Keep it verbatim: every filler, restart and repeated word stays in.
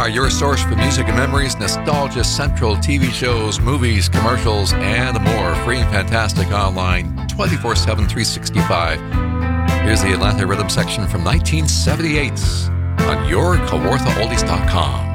are your source for music and memories, Nostalgia Central, T V shows, movies, commercials, and more. Free and fantastic online, twenty-four seven, three sixty-five. Here's the Atlanta Rhythm section from nineteen seventy-eight on your Kawartha Oldies dot com.